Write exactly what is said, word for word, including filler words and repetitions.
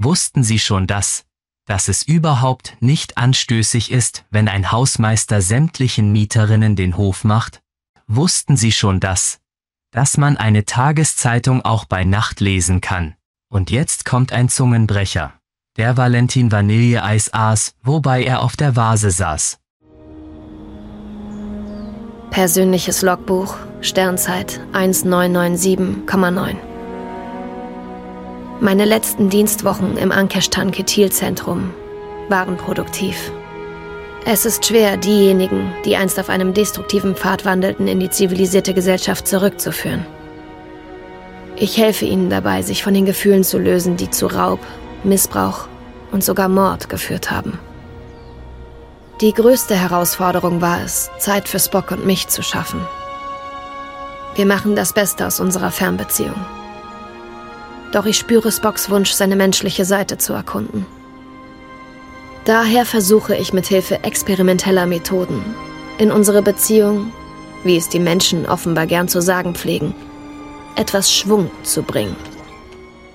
Wussten Sie schon das, dass es überhaupt nicht anstößig ist, wenn ein Hausmeister sämtlichen Mieterinnen den Hof macht? Wussten Sie schon das, dass man eine Tageszeitung auch bei Nacht lesen kann? Und jetzt kommt ein Zungenbrecher. Der Valentin Vanilleeis aß, wobei er auf der Vase saß. Persönliches Logbuch, Sternzeit eins neun neun sieben Komma neun. Meine letzten Dienstwochen im Ankeshtan-Ketil-Zentrum waren produktiv. Es ist schwer, diejenigen, die einst auf einem destruktiven Pfad wandelten, in die zivilisierte Gesellschaft zurückzuführen. Ich helfe ihnen dabei, sich von den Gefühlen zu lösen, die zu Raub, Missbrauch und sogar Mord geführt haben. Die größte Herausforderung war es, Zeit für Spock und mich zu schaffen. Wir machen das Beste aus unserer Fernbeziehung. Doch ich spüre Spocks Wunsch, seine menschliche Seite zu erkunden. Daher versuche ich mit Hilfe experimenteller Methoden, in unsere Beziehung, wie es die Menschen offenbar gern zu sagen pflegen, etwas Schwung zu bringen.